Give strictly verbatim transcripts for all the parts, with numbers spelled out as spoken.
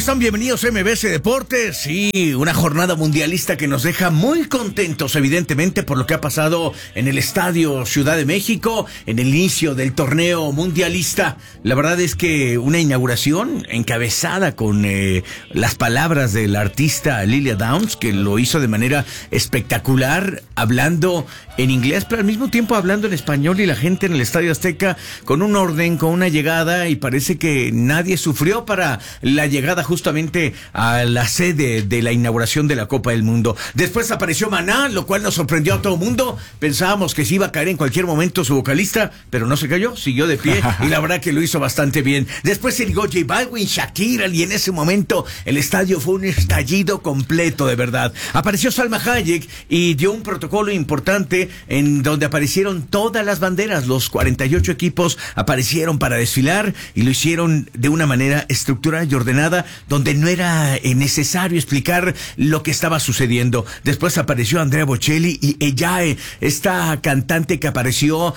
están? Bienvenidos a M B S Deportes. Sí, una jornada mundialista que nos deja muy contentos, evidentemente, por lo que ha pasado en el Estadio Ciudad de México, en el inicio del torneo mundialista. La verdad es que una inauguración encabezada con eh, las palabras del artista Lilia Downs, que lo hizo de manera espectacular, hablando en inglés, pero al mismo tiempo hablando en español, y la gente en el Estadio Azteca con un orden, con una llegada, y parece que nadie sufrió para la llegada justamente a la sede de la inauguración de la Copa del Mundo. Después apareció Maná, lo cual nos sorprendió a todo el mundo. Pensábamos que se iba a caer en cualquier momento su vocalista, pero no se cayó, siguió de pie, y la verdad que lo hizo bastante bien. Después se ligó J Balvin, Shakira, y en ese momento el estadio fue un estallido completo, de verdad. Apareció Salma Hayek y dio un protocolo importante en donde aparecieron todas las banderas. Los cuarenta y ocho equipos aparecieron para desfilar, y lo hicieron de una manera estructurada y ordenada, donde no era necesario explicar lo que estaba sucediendo. Después apareció Andrea Bocelli y Eyae, esta cantante que apareció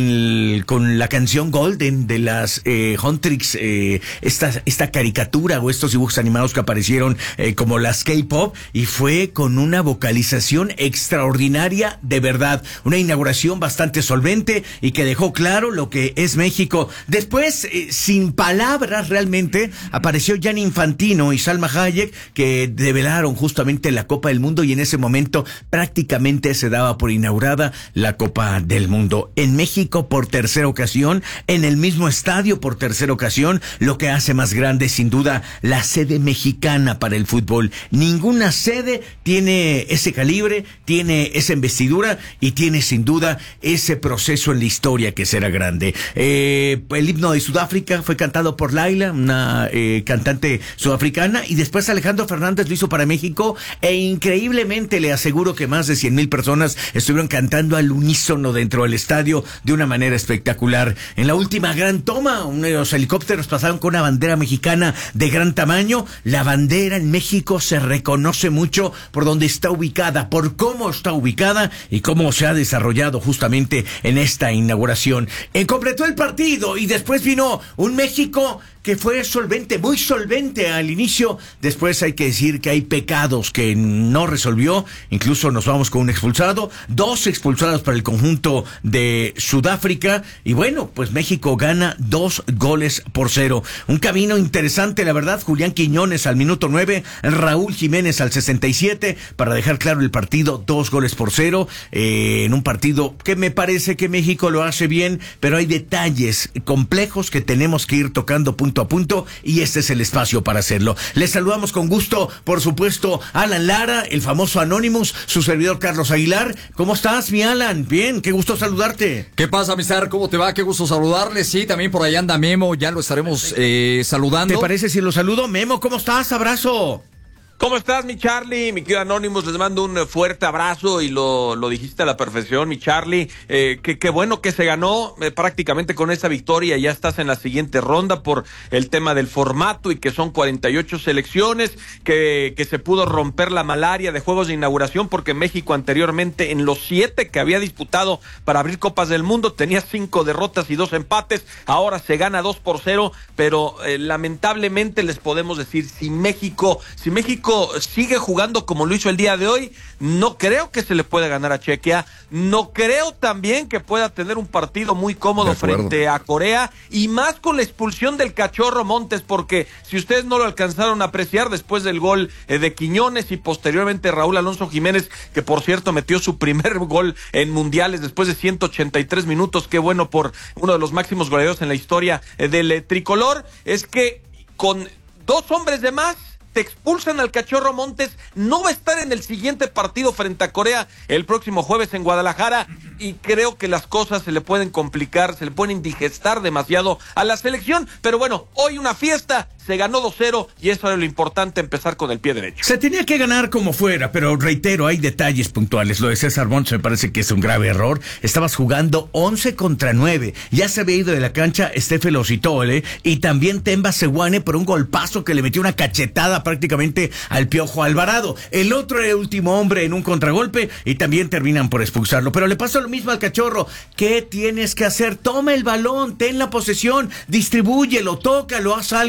en, con la canción Golden de las eh, Huntrix, eh, esta, esta caricatura o estos dibujos animados que aparecieron eh, como las K-pop, y fue con una vocalización extraordinaria, de verdad. Una inauguración bastante solvente y que dejó claro lo que es México. Después, eh, sin palabras realmente, apareció Gianni Infantino y Salma Hayek, que develaron justamente la Copa del Mundo, y en ese momento prácticamente se daba por inaugurada la Copa del Mundo. En México por tercera ocasión, en el mismo estadio por tercera ocasión, lo que hace más grande sin duda la sede mexicana para el fútbol. Ninguna sede tiene ese calibre, tiene esa investidura y tiene sin duda ese proceso en la historia que será grande. Eh, el himno de Sudáfrica fue cantado por Laila, una eh, cantante sudafricana, y después Alejandro Fernández lo hizo para México, e increíblemente le aseguro que más de cien mil personas estuvieron cantando al unísono dentro del estadio de una manera espectacular. En la última gran toma, unos helicópteros pasaron con una bandera mexicana de gran tamaño. La bandera en México se reconoce mucho por donde está ubicada, por cómo está ubicada y cómo se ha desarrollado justamente en esta inauguración. En completó el partido, y después vino un México que fue solvente, muy solvente al inicio. Después hay que decir que hay pecados que no resolvió. Incluso nos vamos con un expulsado, dos expulsados para el conjunto de Sudáfrica, y bueno, pues México gana dos goles por cero. Un camino interesante, la verdad. Julián Quiñones al minuto nueve, Raúl Jiménez al sesenta y siete, para dejar claro el partido, dos goles por cero, eh, en un partido que me parece que México lo hace bien, pero hay detalles complejos que tenemos que ir tocando punto a punto, y este es el espacio para hacerlo. Les saludamos con gusto, por supuesto, Alan Lara, el famoso Anonymous, su servidor Carlos Aguilar. ¿Cómo estás, mi Alan? Bien, qué gusto saludarte. ¿Qué pasa, mister? ¿Cómo te va? Qué gusto saludarles. Sí, también por ahí anda Memo, ya lo estaremos eh, saludando. ¿Te parece si lo saludo? Memo, ¿cómo estás? Abrazo. ¿Cómo estás, mi Charlie? Mi querido Anonymous, les mando un fuerte abrazo, y lo, lo dijiste a la perfección, mi Charlie. Eh, qué, qué bueno que se ganó eh, prácticamente con esa victoria. Ya estás en la siguiente ronda por el tema del formato, y que son cuarenta y ocho selecciones, que, que se pudo romper la malaria de juegos de inauguración, porque México anteriormente, en los siete que había disputado para abrir Copas del Mundo, tenía cinco derrotas y dos empates. Ahora se gana dos por cero, pero eh, lamentablemente les podemos decir, si México, si México sigue jugando como lo hizo el día de hoy, no creo que se le pueda ganar a Chequia. No creo también que pueda tener un partido muy cómodo frente a Corea, y más con la expulsión del Cachorro Montes, porque si ustedes no lo alcanzaron a apreciar, después del gol eh, de Quiñones y posteriormente Raúl Alonso Jiménez, que por cierto metió su primer gol en mundiales después de ciento ochenta y tres minutos, qué bueno por uno de los máximos goleadores en la historia eh, del eh, tricolor, es que con dos hombres de más te expulsan al Cachorro Montes. No va a estar en el siguiente partido frente a Corea el próximo jueves en Guadalajara, y creo que las cosas se le pueden complicar, se le pueden indigestar demasiado a la selección. Pero bueno, hoy una fiesta, se ganó dos cero, y eso era lo importante, empezar con el pie derecho. Se tenía que ganar como fuera, pero reitero, hay detalles puntuales. Lo de César Montes me parece que es un grave error. Estabas jugando once contra nueve. Ya se había ido de la cancha Estefe Lositole, y también Temba Sewane por un golpazo que le metió una cachetada prácticamente al Piojo Alvarado. El otro era el último hombre en un contragolpe, y también terminan por expulsarlo. Pero le pasó lo mismo al Cachorro. ¿Qué tienes que hacer? Toma el balón, ten la posesión, distribúyelo, tócalo, haz algo.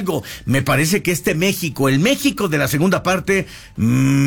me parece que este México, el México de la segunda parte, mmm,